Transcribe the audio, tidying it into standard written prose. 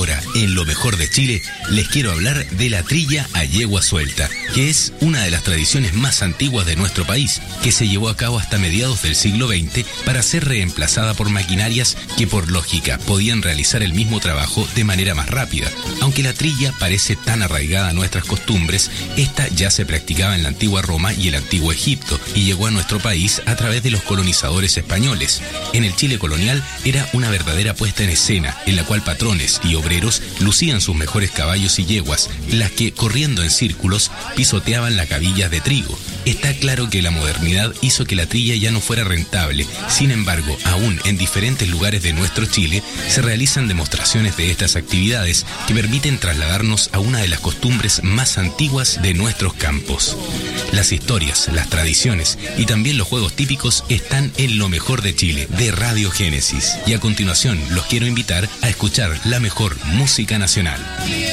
Ahora, en lo mejor de Chile, les quiero hablar de la trilla a yegua suelta, que es una de las tradiciones más antiguas de nuestro país, que se llevó a cabo hasta mediados del siglo XX para ser reemplazada por maquinarias que por lógica podían realizar el mismo trabajo de manera más rápida. Aunque la trilla parece tan arraigada a nuestras costumbres, esta ya se practicaba en la antigua Roma y el antiguo Egipto y llegó a nuestro país a través de los colonizadores españoles. En el Chile colonial era una verdadera puesta en escena, en la cual patrones y obreros lucían sus mejores caballos y yeguas, las que, corriendo en círculos, pisoteaban la cabilla de trigo. Está claro que la modernidad hizo que la trilla ya no fuera rentable. Sin embargo, aún en diferentes lugares de nuestro Chile se realizan demostraciones de estas actividades que permiten trasladarnos a una de las costumbres más antiguas de nuestros campos. Las historias, las tradiciones y también los juegos típicos están en Lo Mejor de Chile, de Radio Génesis. Y a continuación los quiero invitar a escuchar la mejor música nacional.